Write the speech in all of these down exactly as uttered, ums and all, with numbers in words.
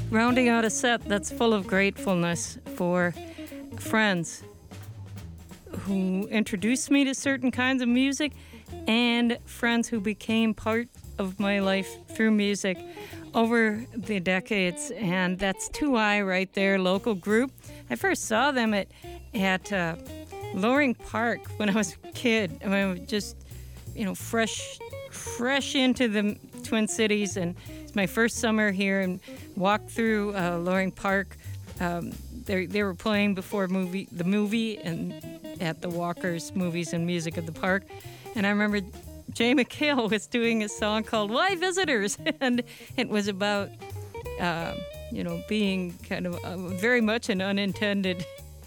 Rounding out a set that's full of gratefulness for friends who introduced me to certain kinds of music and friends who became part of my life through music over the decades. And that's two I right there, local group. I first saw them at at uh, Loring Park when I was a kid. I mean, I was just, you know, fresh, fresh into the Twin Cities, and it's my first summer here, and walked through uh, Loring Park. Um, they they were playing before movie the movie and at the Walker's Movies and Music at the Park, and I remember Jay McHale was doing a song called "Why Visitors," and it was about uh, you know being kind of uh, very much an unintended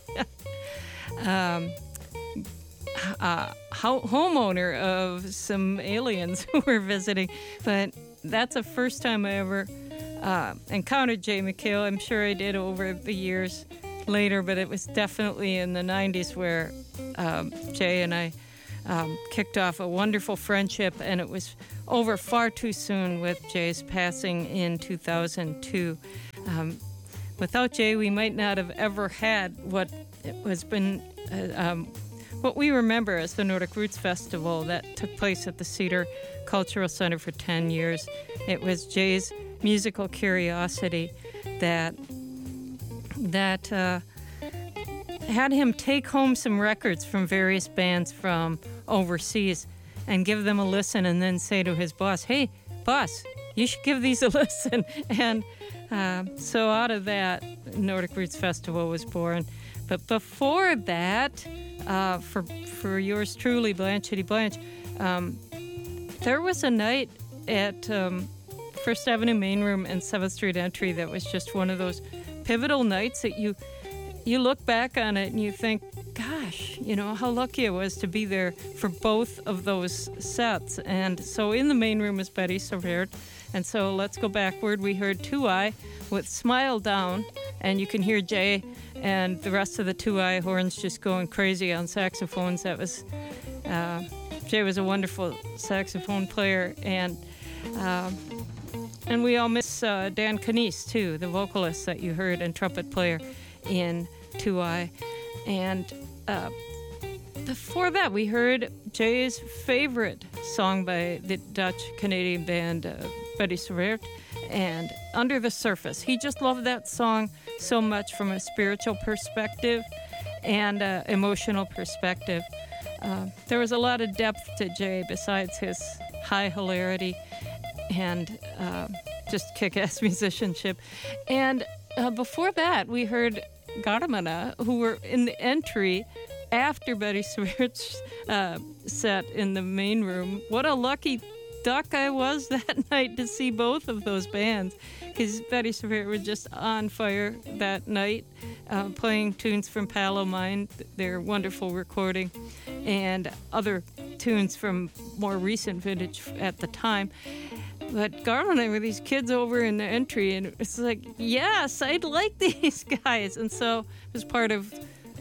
um, uh, ho- homeowner of some aliens who were visiting. But that's the first time I ever uh, encountered Jay McHale. I'm sure I did over the years later, but it was definitely in the nineties where um, Jay and I um, kicked off a wonderful friendship, and it was over far too soon with Jay's passing in two thousand two. Um, without Jay, we might not have ever had what has been uh, um, what we remember as the Nordic Roots Festival that took place at the Cedar Cultural Center for ten years. It was Jay's musical curiosity that that uh, had him take home some records from various bands from overseas and give them a listen, and then say to his boss, "Hey, boss, you should give these a listen." And uh, so out of that, Nordic Roots Festival was born. But before that, uh, for for yours truly, Blanchety Blanche, um, there was a night at um, First Avenue Main Room and seventh Street Entry that was just one of those pivotal nights that you you look back on it and you think, gosh, you know, how lucky I was to be there for both of those sets. And so in the main room was Betty Serveert. And so let's go backward. We heard two I with Smile Down, and you can hear Jay and the rest of the two I horns just going crazy on saxophones. That was, uh, Jay was a wonderful saxophone player, and uh, and we all miss uh, Dan Canese too, the vocalist that you heard and trumpet player in two I. And uh, before that, we heard Jay's favorite song by the Dutch-Canadian band uh, Betty Serveert, and Under the Surface. He just loved that song so much from a spiritual perspective and uh, emotional perspective. Uh, there was a lot of depth to Jay besides his high hilarity and uh, just kick-ass musicianship. And uh, before that, we heard Garmana, who were in the entry after Betty Serveert's uh, set in the main room. What a lucky duck I was that night to see both of those bands, because Betty Serveert was just on fire that night, uh, playing tunes from Palomine, their wonderful recording, and other tunes from more recent vintage at the time. But Garland and I were these kids over in the entry, and it's like, yes, I'd like these guys. And so it was part of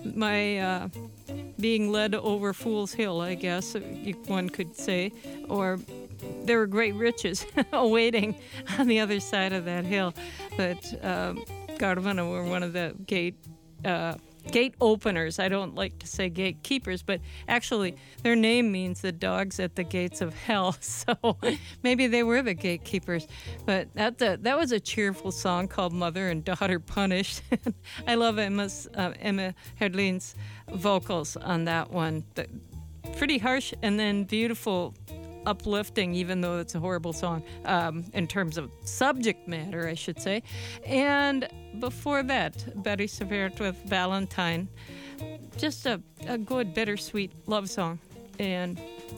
my uh, being led over Fool's Hill, I guess, one could say, or there were great riches awaiting on the other side of that hill. But um, Garvana were one of the gate uh, gate openers. I don't like to say gatekeepers, but actually their name means the dogs at the gates of hell. So maybe they were the gatekeepers. But that uh, that was a cheerful song called Mother and Daughter Punished. I love Emma's, uh, Emma Herdlin's vocals on that one. The, pretty harsh and then beautiful, uplifting, even though it's a horrible song, um, in terms of subject matter, I should say. And before that, Betty Serveert with Valentine. Just a, a good, bittersweet love song. And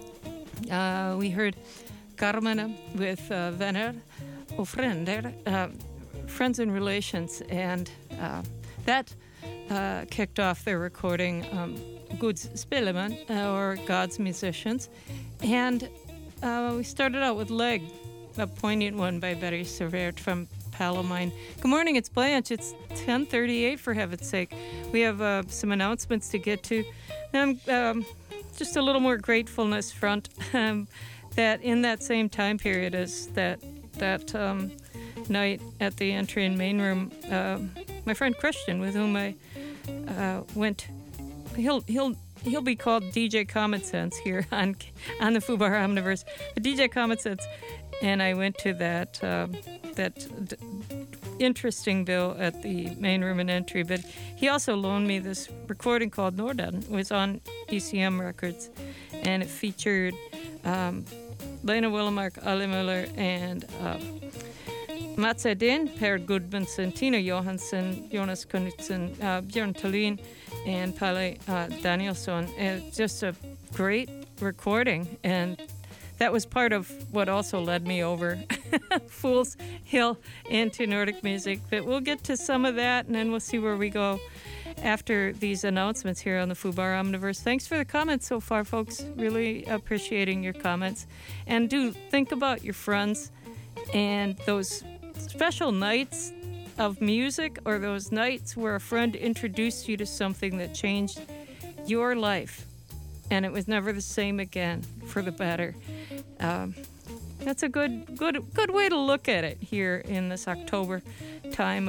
uh, we heard Carmena with uh, Vänner och Fränder, uh, Friends and Relations. And uh, that uh, kicked off their recording, um, Guds Spilleman, uh, or God's Musicians. And Uh, we started out with Leg, a poignant one by Betty Serveert from Palomine. Good morning, it's Blanche. It's ten thirty-eight, for heaven's sake. We have uh, some announcements to get to. And um, just a little more gratefulness front, um, that in that same time period as that, that um, night at the entry and main room. Uh, my friend Christian, with whom I uh, went, he'll he'll he'll be called D J Common Sense here on on the Fubar Omniverse. But D J Common Sense, and I went to that uh, that d- interesting bill at the main room and entry. But he also loaned me this recording called Norden. It was on E C M Records, and it featured um, Lena Willemark, Ali Miller, and uh, Mats Edin, Per Gudmundsson, Tina Johansson, Jonas Knudsen, uh, Björn Thalin, and Palle uh, Danielsson. And it's just a great recording, and that was part of what also led me over Fool's Hill into Nordic music. But we'll get to some of that, and then we'll see where we go after these announcements here on the Fubar Omniverse. Thanks for the comments so far, folks. Really appreciating your comments. And do think about your friends and those special nights of music, or those nights where a friend introduced you to something that changed your life and it was never the same again for the better. Um, that's a good, good, good way to look at it here in this October time